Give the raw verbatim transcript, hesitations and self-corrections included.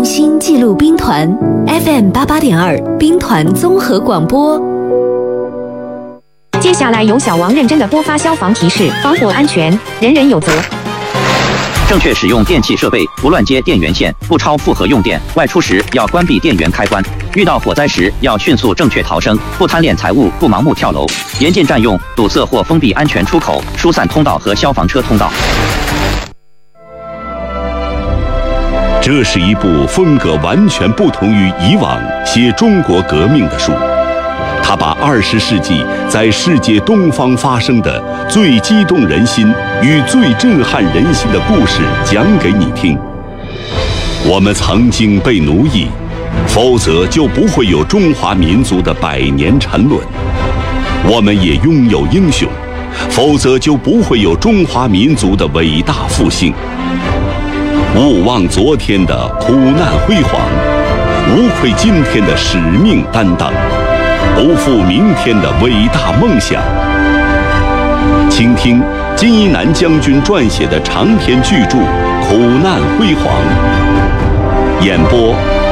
用心记录兵团 F M 八八点二兵团综合广播。 接下来由小王认真的播发消防提示：防火安全，人人有责。 正确使用电器设备，不乱接电源线，不超负荷用电。外出时要关闭电源开关。遇到火灾时要迅速正确逃生，不贪恋财物，不盲目跳楼。严禁占用、堵塞或封闭安全出口、疏散通道和消防车通道。 这是一部风格完全不同于以往写中国革命的书。他把二十世纪在世界东方发生的最激动人心与最震撼人心的故事讲给你听。我们曾经被奴役，否则就不会有中华民族的百年沉沦；我们也拥有英雄，否则就不会有中华民族的伟大复兴。勿忘昨天的苦难辉煌，无愧今天的使命担当，不负明天的伟大梦想。倾听金一南将军撰写的长篇巨著《苦难辉煌》，演播